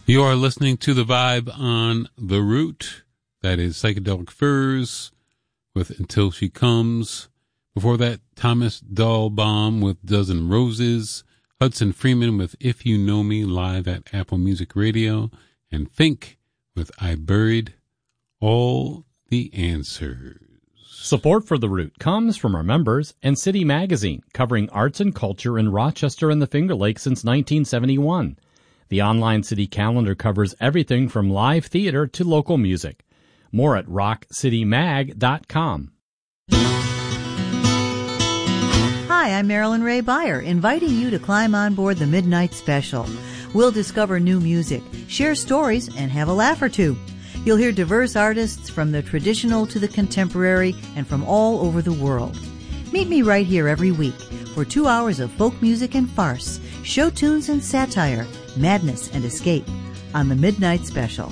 You are listening to The Vibe on The Root. That is Psychedelic Furs with Until She Comes. Before that, Thomas Dahlbaum with Dozen Roses. Hudson Freeman with If You Know Me live at Apple Music Radio. And Fink with I Buried All the Answers. Support for The Root comes from our members and City Magazine, covering arts and culture in Rochester and the Finger Lakes since 1971. The online city calendar covers everything from live theater to local music. More at rockcitymag.com. Hi, I'm Marilyn Ray Beyer, inviting you to climb on board the Midnight Special. We'll discover new music, share stories, and have a laugh or two. You'll hear diverse artists from the traditional to the contemporary and from all over the world. Meet me right here every week for 2 hours of folk music and farce, show tunes and satire, madness and escape on the Midnight Special.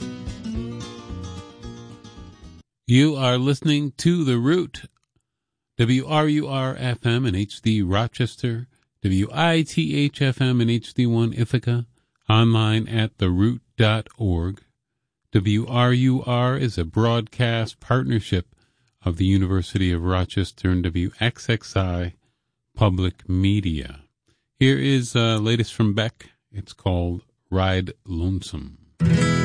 You are listening to The Root, WRUR-FM in HD Rochester, WITH-FM in HD1 Ithaca, online at theroot.org. WRUR is a broadcast partnership of the University of Rochester and WXXI Public Media. Here is latest from Beck. It's called Ride Lonesome.